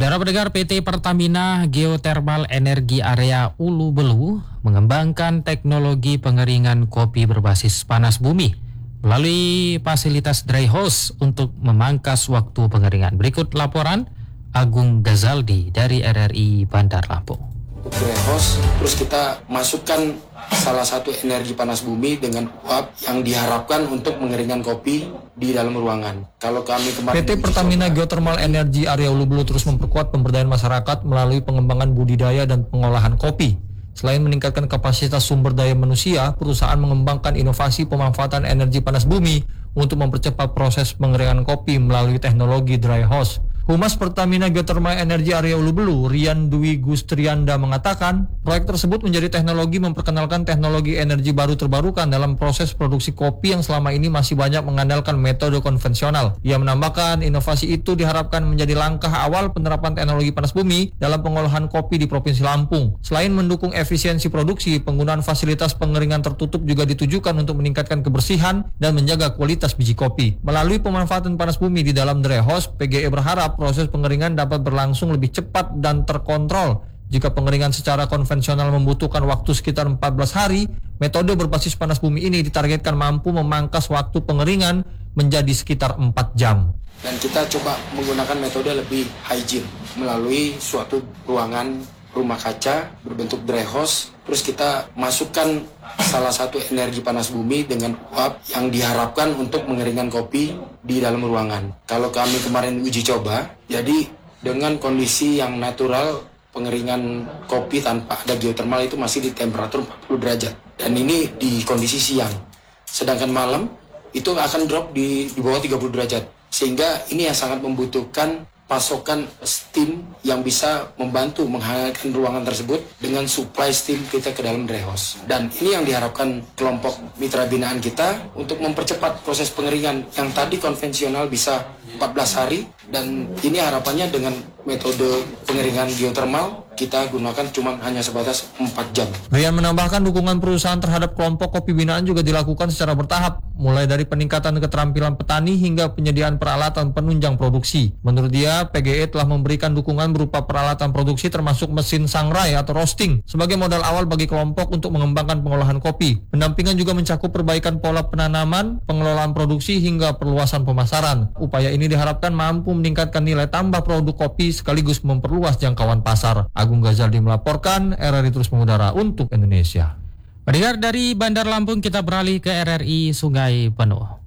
Saudara pendengar, PT Pertamina Geothermal Energi Area Ulu Belu mengembangkan teknologi pengeringan kopi berbasis panas bumi melalui fasilitas dry house untuk memangkas waktu pengeringan. Berikut laporan Agung Gazaldi dari RRI Bandar Lampung. Dry house, terus kita masukkan salah satu energi panas bumi dengan uap yang diharapkan untuk mengeringkan kopi di dalam ruangan. Kalau kami kemarin PT Pertamina Geothermal Energi Area Ulu Belu terus memperkuat pemberdayaan masyarakat melalui pengembangan budidaya dan pengolahan kopi. Selain meningkatkan kapasitas sumber daya manusia, perusahaan mengembangkan inovasi pemanfaatan energi panas bumi untuk mempercepat proses pengeringan kopi melalui teknologi dry house. Humas Pertamina Geothermal Energi Area Ulu Belu, Rian Dwi Gustrianda mengatakan, proyek tersebut menjadi teknologi memperkenalkan teknologi energi baru terbarukan dalam proses produksi kopi yang selama ini masih banyak mengandalkan metode konvensional. Ia menambahkan, inovasi itu diharapkan menjadi langkah awal penerapan teknologi panas bumi dalam pengolahan kopi di Provinsi Lampung. Selain mendukung efisiensi produksi, penggunaan fasilitas pengeringan tertutup juga ditujukan untuk meningkatkan kebersihan dan menjaga kualitas biji kopi. Melalui pemanfaatan panas bumi di dalam dry house, PGE berharap proses pengeringan dapat berlangsung lebih cepat dan terkontrol. Jika pengeringan secara konvensional membutuhkan waktu sekitar 14 hari, metode berbasis panas bumi ini ditargetkan mampu memangkas waktu pengeringan menjadi sekitar 4 jam. Dan kita coba menggunakan metode lebih hygiene melalui suatu ruangan rumah kaca berbentuk dry house, terus kita masukkan salah satu energi panas bumi dengan uap yang diharapkan untuk mengeringkan kopi di dalam ruangan. Kalau kami kemarin uji coba, jadi dengan kondisi yang natural, pengeringan kopi tanpa ada geothermal itu masih di temperatur 40 derajat. Dan ini di kondisi siang. Sedangkan malam itu akan drop di bawah 30 derajat. Sehingga ini yang sangat membutuhkan pasokan steam yang bisa membantu menghangatkan ruangan tersebut dengan supply steam kita ke dalam dry house. Dan ini yang diharapkan kelompok mitra binaan kita untuk mempercepat proses pengeringan yang tadi konvensional bisa 14 hari, dan ini harapannya dengan metode pengeringan geothermal kita gunakan cuma hanya sebatas 4 jam. Rian menambahkan dukungan perusahaan terhadap kelompok kopi binaan juga dilakukan secara bertahap, mulai dari peningkatan keterampilan petani hingga penyediaan peralatan penunjang produksi. Menurut dia, PGE telah memberikan dukungan berupa peralatan produksi termasuk mesin sangrai atau roasting sebagai modal awal bagi kelompok untuk mengembangkan pengolahan kopi. Pendampingan juga mencakup perbaikan pola penanaman, pengelolaan produksi hingga perluasan pemasaran. Upaya ini diharapkan mampu meningkatkan nilai tambah produk kopi sekaligus memperluas jangkauan pasar. Agung Gazaldi melaporkan, RRI terus mengudara untuk Indonesia. Pendengar, dari Bandar Lampung kita beralih ke RRI Sungai Penuh.